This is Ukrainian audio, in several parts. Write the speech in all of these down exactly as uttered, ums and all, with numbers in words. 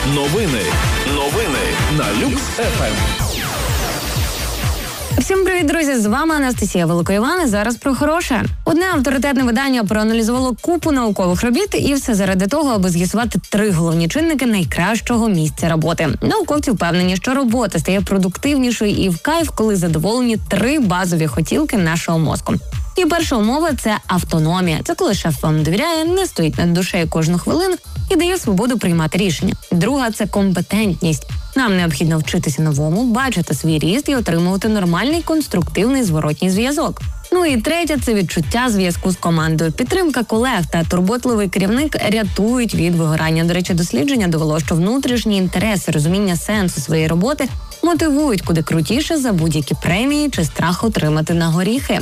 Новини. Новини на Люкс еф ем. Всім привіт, друзі! З вами Анастасія Великоїван. Зараз про хороше. Одне авторитетне видання проаналізувало купу наукових робіт, і все заради того, аби з'ясувати три головні чинники найкращого місця роботи. Науковці впевнені, що робота стає продуктивнішою і в кайф, коли задоволені три базові хотілки нашого мозку. І перша умова – це автономія. Це коли шеф вам довіряє, не стоїть над душею кожну хвилину і дає свободу приймати рішення. Друга – це компетентність. Нам необхідно вчитися новому, бачити свій ріст і отримувати нормальний конструктивний зворотній зв'язок. Ну і третє – це відчуття зв'язку з командою. Підтримка колег та турботливий керівник рятують від вигорання. До речі, дослідження довело, що внутрішні інтереси, розуміння сенсу своєї роботи мотивують куди крутіше за будь-які премії чи страх отримати на горіхи.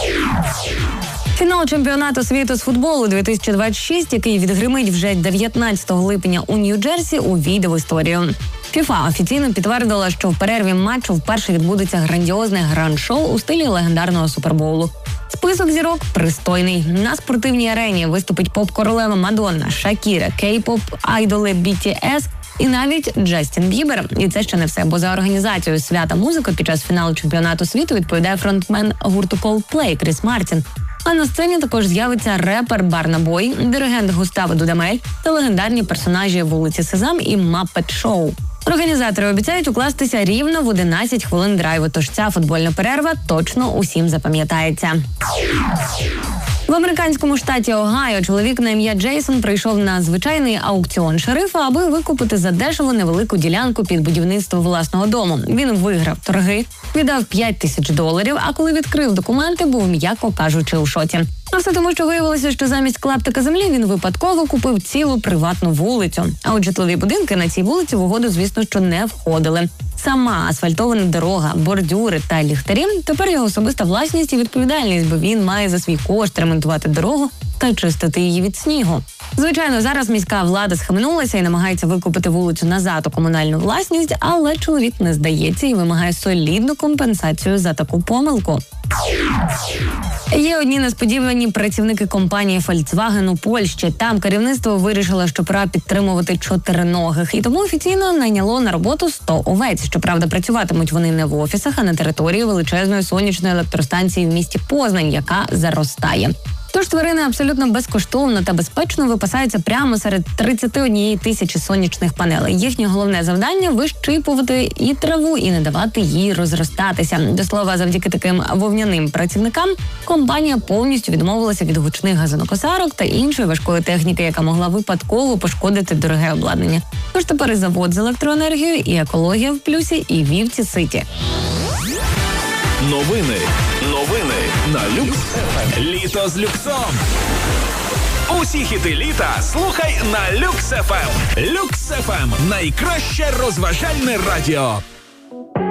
Фінал чемпіонату світу з футболу дві тисячі двадцять шість, який відгримить вже дев'ятнадцятого липня у Нью-Джерсі, увійде в історію. ФІФА офіційно підтвердила, що в перерві матчу вперше відбудеться грандіозне гранд-шоу у стилі легендарного Супербоулу. Список зірок пристойний. На спортивній арені виступить поп-королева Мадонна, Шакіра, кей-поп, айдоли бі ті ес і навіть Джастін Бібер. І це ще не все, бо за організацію свята музики під час фіналу чемпіонату світу відповідає фронтмен гурту Coldplay Кріс Мартін. А на сцені також з'явиться репер Барна Бой, диригент Густаво Дудамель та легендарні персонажі «Вулиці Сезам» і «Маппет Шоу». Організатори обіцяють укластися рівно в одинадцять хвилин драйву, тож ця футбольна перерва точно усім запам'ятається. В американському штаті Огайо чоловік на ім'я Джейсон прийшов на звичайний аукціон шерифа, аби викупити задешево невелику ділянку під будівництво власного дому. Він виграв торги, віддав п'ять тисяч доларів, а коли відкрив документи, був, м'яко кажучи, у шоці. А все тому, що виявилося, що замість клаптика землі він випадково купив цілу приватну вулицю. А от житлові будинки на цій вулиці в угоду, звісно, що не входили. Сама асфальтована дорога, бордюри та ліхтарі – тепер його особиста власність і відповідальність, бо він має за свій кошт ремонтувати дорогу та чистити її від снігу. Звичайно, зараз міська влада схаменулася і намагається викупити вулицю назад у комунальну власність, але чоловік не здається і вимагає солідну компенсацію за таку помилку. Є одні несподівані працівники компанії Volkswagen у Польщі. Там керівництво вирішило, що пора підтримувати чотириногих, і тому офіційно найняло на роботу сто овець. Щоправда, працюватимуть вони не в офісах, а на території величезної сонячної електростанції в місті Познань, яка заростає. Тож тварини абсолютно безкоштовно та безпечно випасаються прямо серед тридцять однієї тисячі сонячних панелей. Їхнє головне завдання – вищипувати і траву, і не давати їй розростатися. До слова, завдяки таким вовняним працівникам компанія повністю відмовилася від гучних газонокосарок та іншої важкої техніки, яка могла випадково пошкодити дороге обладнання. Тож тепер і завод з електроенергією, і екологія в плюсі, і вівці ситі. Новини. Новини на Люкс еф ем. Літо з люксом. Усі хіти літа слухай на Люкс еф ем. Люкс еф ем – найкраще розважальне радіо.